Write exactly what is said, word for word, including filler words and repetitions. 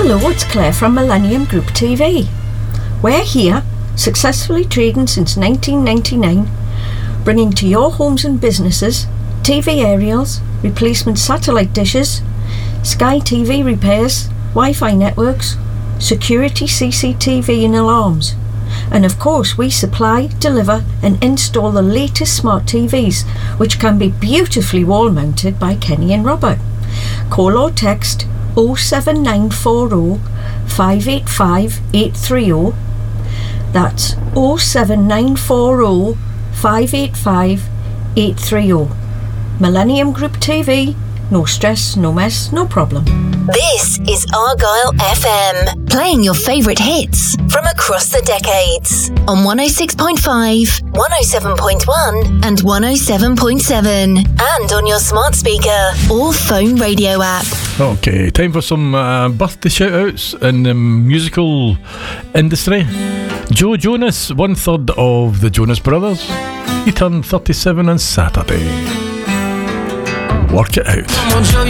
Hello, it's Claire from Millennium Group T V. We're here, successfully trading since nineteen ninety-nine, bringing to your homes and businesses T V aerials, replacement satellite dishes, Sky T V repairs, Wi-Fi networks, security C C T V and alarms. And of course we supply, deliver and install the latest smart T Vs, which can be beautifully wall mounted by Kenny and Robert. Call or text oh seven nine four oh five eight five eight three oh. That's oh seven nine four oh five eight five eight three oh. Millennium Group T V. No stress, no mess, no problem. This is Argyle F M, playing your favourite hits from across the decades on one oh six point five, one oh seven point one and one oh seven point seven, and on your smart speaker or phone radio app. Okay, time for some uh, birthday shout-outs in the musical industry. Joe Jonas, one third of the Jonas Brothers. He turned thirty-seven on Saturday. Work it out.